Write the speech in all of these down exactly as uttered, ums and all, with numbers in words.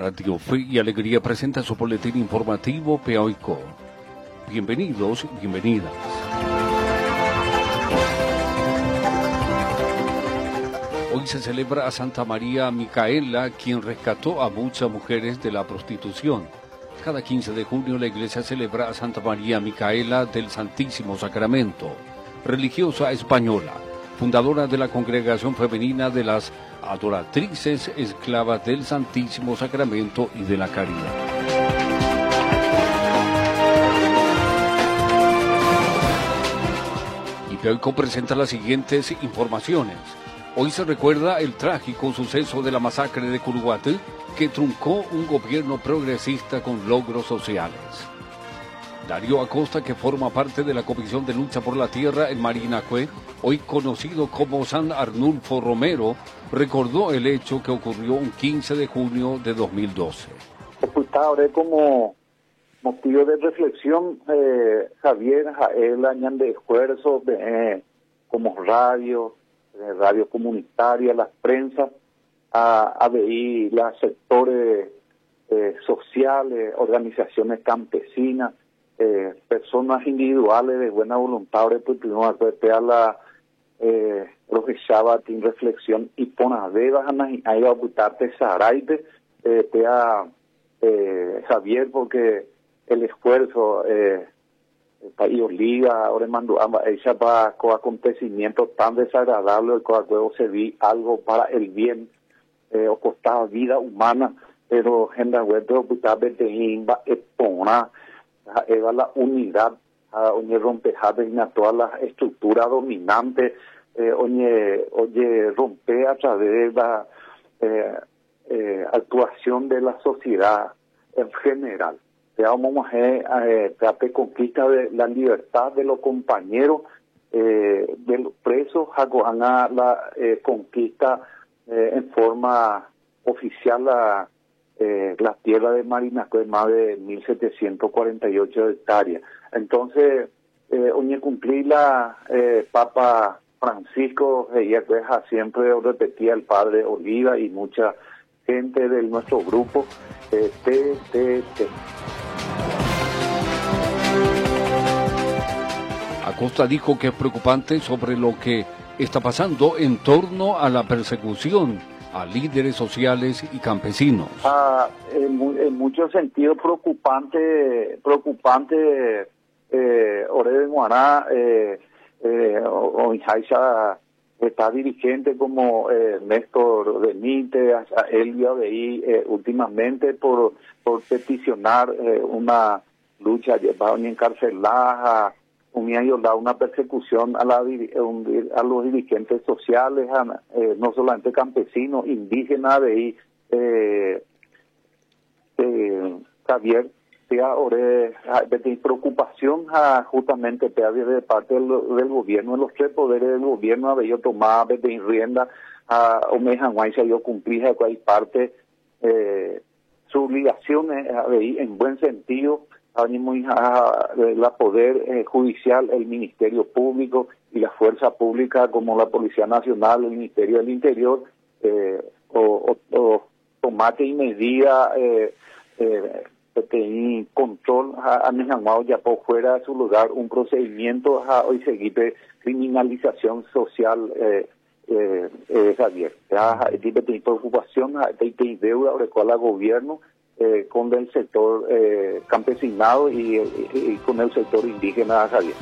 Radio Fe y Alegría presenta su boletín informativo Peoico. Bienvenidos, bienvenidas. Hoy se celebra a Santa María Micaela, quien rescató a muchas mujeres de la prostitución. Cada quince de junio la iglesia celebra a Santa María Micaela del Santísimo Sacramento, religiosa española, fundadora de la Congregación Femenina de las Adoratrices Esclavas del Santísimo Sacramento y de la Caridad. Y Peoico presenta las siguientes informaciones. Hoy se recuerda el trágico suceso de la masacre de Curuguatí, que truncó un gobierno progresista con logros sociales. Darío Acosta, que forma parte de la Comisión de Lucha por la Tierra en Marinacue, hoy conocido como San Arnulfo Romero, recordó el hecho que ocurrió un quince de junio de dos mil doce. Ahora como motivo de reflexión, eh, Javier, él añade esfuerzos eh, como radio, eh, radio comunitaria, las prensas, a, a ver los sectores eh, sociales, organizaciones campesinas, eh, personas individuales de buena voluntad, pues primero a la eh, profesaba en reflexión y pona bebas ahí a ocultarte saraite eh, te a eh, Javier, porque el esfuerzo eh, y obliga ahora mando ella para con acontecimientos tan desagradables el juego se vi algo para el bien eh, o costaba vida humana, pero en la web de ocultar de imba expona eva la unidad a oye rompejar de todas las estructuras dominantes, eh, oye oye romper a través de la eh, eh, actuación de la sociedad en general. Vamos a eh, tratar conquista de la libertad de los compañeros, eh, de los presos, a la eh, conquista eh, en forma oficial la Eh, la tierra de Marinacue, más de mil setecientos cuarenta y ocho hectáreas. Entonces, eh, hoy cumplir la eh, Papa Francisco, ella eh, deja siempre, repetía el padre Oliva y mucha gente de nuestro grupo, eh, te, te, te. Acosta dijo que es preocupante sobre lo que está pasando en torno a la persecución a líderes sociales y campesinos. Ah, en, en muchos sentidos preocupante, preocupante, eh, Ore Guaná, eh, eh, o, o Injaiza está dirigente como eh, Néstor Benítez, Elvia de ahí, eh, últimamente por, por peticionar eh, una lucha llevada y encarcelada, una persecución a, la, a los dirigentes sociales, a, eh, no solamente campesinos, indígenas, de ahí, eh, eh, Javier, ahora de preocupación a, justamente de parte del, del gobierno, de los tres poderes del gobierno, había tomado de rienda a Omejanguay, se yo cumplir a cualquier parte eh, sus obligaciones en buen sentido. A la Poder eh, Judicial, el Ministerio Público y la Fuerza Pública como la Policía Nacional, el Ministerio del Interior, eh, o, o, o tomate y medida eh, eh, de control a Mejanguao ya por fuera de su lugar un procedimiento a hoy seguir de criminalización social, eh, eh, eh, Javier. Ya tiene preocupación, tiene deuda sobre cuál el gobierno Eh, con el sector eh, campesinado y, y, y con el sector indígena, Javier.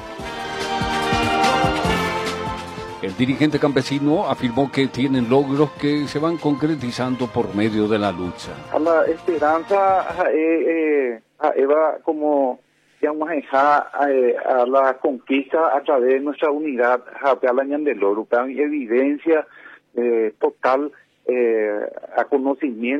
El dirigente campesino afirmó que tienen logros que se van concretizando por medio de la lucha. A la esperanza, eh, eh, a Eva, como digamos, a, a la conquista a través de nuestra unidad, a la Ñandeloro, evidencia eh, total eh, a conocimiento